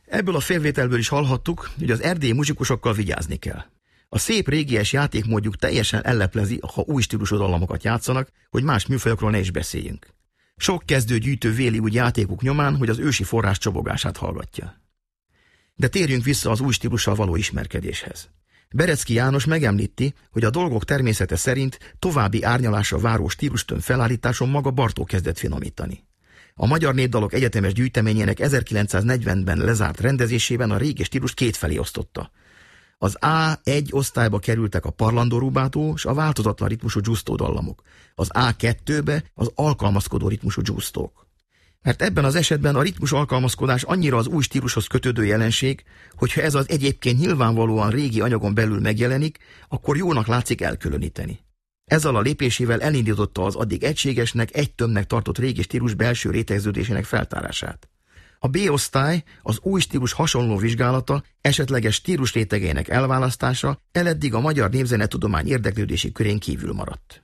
Ebből a felvételből is hallhattuk, hogy az erdélyi muzsikusokkal vigyázni kell. A szép régies játékmódjuk teljesen elleplezi, ha új stílusú dallamokat játszanak, hogy más műfajokról ne is beszéljünk. Sok kezdőgyűjtő véli úgy játékuk nyomán, hogy az ősi forrás csobogását hallgatja. De térjünk vissza az új stílussal való ismerkedéshez. Berecki János megemlíti, hogy a dolgok természete szerint további árnyalásra váró stílustön felállításon maga Bartók kezdett finomítani. A Magyar Népdalok Egyetemes Gyűjteményének 1940-ben lezárt rendezésében a régi stílust kétfelé osztotta. Az A1 osztályba kerültek a parlandó rubátó és a változatlan ritmusú dzsusztó dallamok, az A2-be az alkalmazkodó ritmusú dzsusztók. Mert ebben az esetben a ritmus alkalmazkodás annyira az új stílushoz kötődő jelenség, hogyha ez az egyébként nyilvánvalóan régi anyagon belül megjelenik, akkor jónak látszik elkülöníteni. Ezzel a lépésével elindította az addig egységesnek, egy tömbnek tartott régi stílus belső rétegződésének feltárását. A B-osztály, az új stílus hasonló vizsgálata, esetleges stílus rétegeinek elválasztása eleddig a magyar népzenetudomány érdeklődési körén kívül maradt.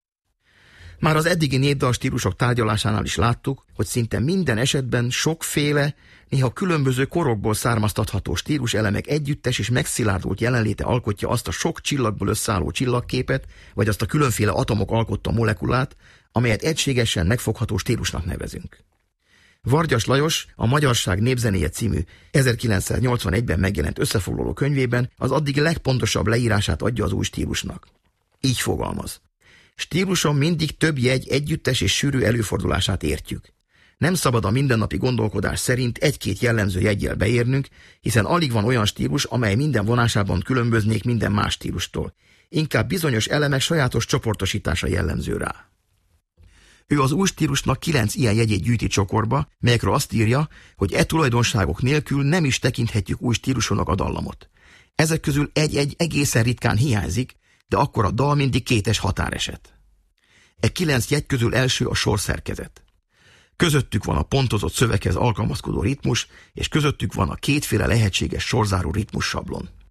Már az eddigi népdal stílusok tárgyalásánál is láttuk, hogy szinte minden esetben sokféle, néha különböző korokból származtatható stíluselemek együttes és megszilárdult jelenléte alkotja azt a sok csillagból összeálló csillagképet, vagy azt a különféle atomok alkotta molekulát, amelyet egységesen megfogható stílusnak nevezünk. Vargyas Lajos a Magyarság népzenéje című 1981-ben megjelent összefoglaló könyvében az addigi legpontosabb leírását adja az új stílusnak. Így fogalmaz. Stíluson mindig több jegy együttes és sűrű előfordulását értjük. Nem szabad a mindennapi gondolkodás szerint egy-két jellemző jeggyel beérnünk, hiszen alig van olyan stílus, amely minden vonásában különböznék minden más stílustól. Inkább bizonyos elemek sajátos csoportosítása jellemző rá. Ő az új stílusnak 9 ilyen jegyét gyűjti csokorba, melyekről azt írja, hogy e tulajdonságok nélkül nem is tekinthetjük új stílusúnak a dallamot. Ezek közül egy-egy egészen ritkán hiányzik, de akkor a dal mindig kétes határeset. E 9 jegy közül első a sorszerkezet. Közöttük van a pontozott szöveghez alkalmazkodó ritmus, és közöttük van a kétféle lehetséges sorzáró ritmussablon.